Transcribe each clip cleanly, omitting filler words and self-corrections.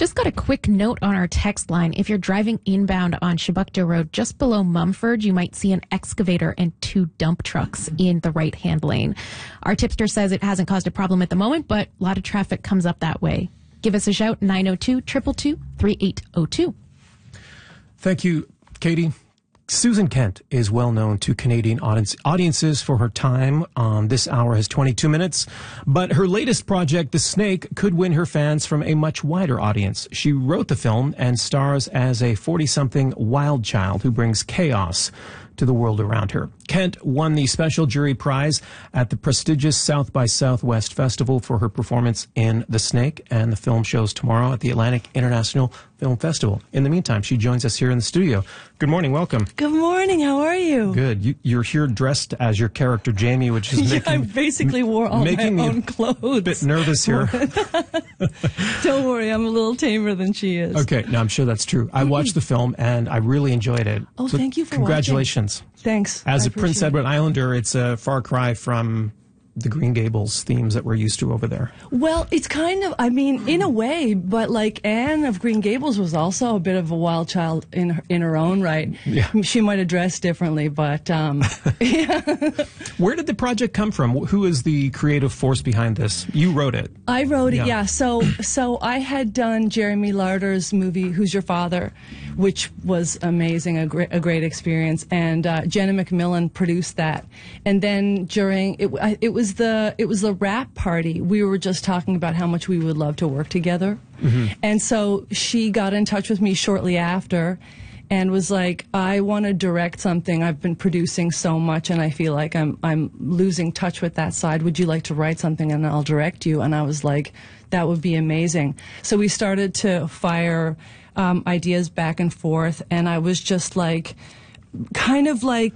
Just got a quick note on our text line. If you're driving inbound on Chebucto Road, just below Mumford, you might see an excavator and 2 dump trucks in the right-hand lane. Our tipster says it hasn't caused a problem at the moment, but a lot of traffic comes up that way. Give us a shout, 902-222-3802. Thank you, Katie. Susan Kent is well known to Canadian audiences for her time on This Hour Has 22 Minutes, but her latest project, The Snake, could win her fans from a much wider audience. She wrote the film and stars as a 40-something wild child who brings chaos to the world around her. Kent won the special jury prize at the prestigious South by Southwest Festival for her performance in The Snake, and the film shows tomorrow at the Atlantic International Film Festival. In the meantime, she joins us here in the studio. Good morning, welcome. Good morning, how are you? Good. You're here dressed as your character Jamie, which is I basically wore all my own clothes. A bit nervous here. Don't worry, I'm a little tamer than she is. Okay, now I'm sure that's true. I watched the film and I really enjoyed it. Oh, so thank you for congratulations. watching. Thanks. As a Prince Edward Islander, it's a far cry from the Green Gables themes that we're used to over there. Well, it's kind of, I mean, in a way, but like Anne of Green Gables was also a bit of a wild child in her own right. Yeah. She might have dressed differently, but yeah. Where did the project come from? Who is the creative force behind this? You wrote it. I wrote it, yeah. So I had done Jeremy Larder's movie, Who's Your Father, which was amazing, a great experience, and Jenna McMillan produced that. And then during it was the wrap party. We were just talking about how much we would love to work together, and so she got in touch with me shortly after, and was like, "I want to direct something. I've been producing so much, and I feel like I'm losing touch with that side. Would you like to write something, and I'll direct you?" And I was like, "That would be amazing." So we started to fire ideas back and forth, and I was just like, kind of like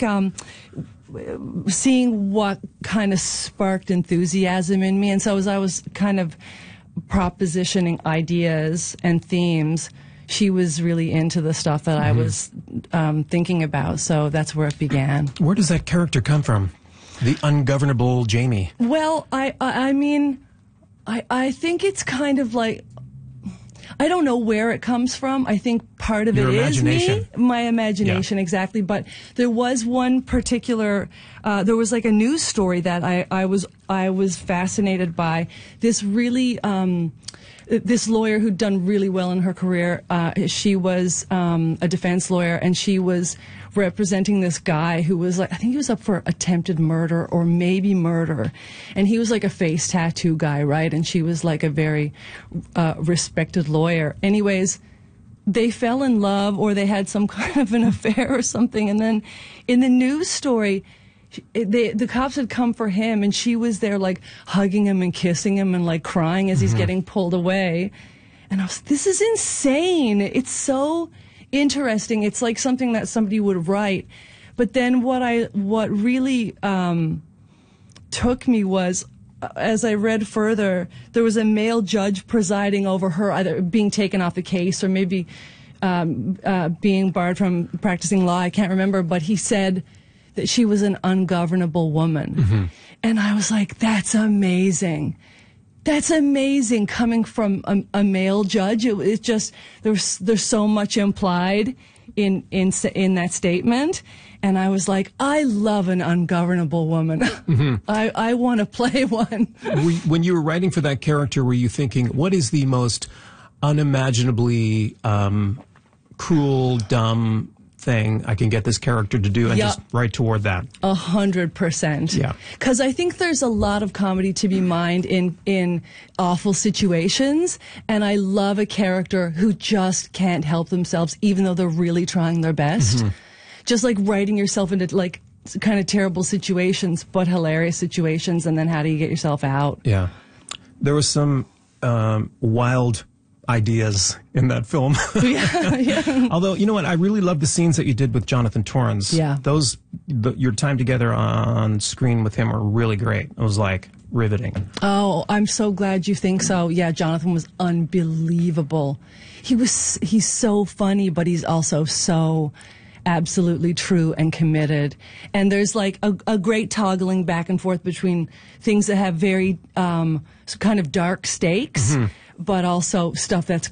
seeing what kind of sparked enthusiasm in me. And so as I was kind of propositioning ideas and themes, she was really into the stuff that I was thinking about. So that's where it began. Where does that character come from? The ungovernable Jamie. Well, I mean, I think it's kind of like, I don't know where it comes from. I think part of Your it is imagination. me, my imagination, exactly. But there was one particular, there was like a news story that I was fascinated by. This really, this lawyer who'd done really well in her career, she was a defense lawyer, and she was representing this guy who was like, I think he was up for attempted murder or maybe murder, and he was like a face tattoo guy, right? And she was like a very respected lawyer. Anyways, they fell in love, or they had some kind of an affair or something, and then in the news story, the cops had come for him, and she was there like hugging him and kissing him and like crying as he's getting pulled away. And I was, this is insane. It's so interesting. It's like something that somebody would write. But then what really took me was, as I read further, there was a male judge presiding over her, either being taken off the case or maybe being barred from practicing law. I can't remember, but he said that she was an ungovernable woman. And I was like, that's amazing. That's amazing coming from a male judge. It's just, there's so much implied in that statement. And I was like, I love an ungovernable woman. I want to play one. When you were writing for that character, were you thinking, what is the most unimaginably cruel, dumb thing I can get this character to do, and just write toward that? 100%. Yeah. Because I think there's a lot of comedy to be mined in awful situations, and I love a character who just can't help themselves, even though they're really trying their best. Just like writing yourself into like kind of terrible situations, but hilarious situations, and then how do you get yourself out? Yeah. There was some wild ideas in that film. Yeah. Although, you know what, I really love the scenes that you did with Jonathan Torrens. Yeah. Your time together on screen with him were really great. It was like riveting. Oh, I'm so glad you think so. Yeah, Jonathan was unbelievable. He's so funny, but he's also so absolutely true and committed. And there's like a great toggling back and forth between things that have very kind of dark stakes, but also stuff that's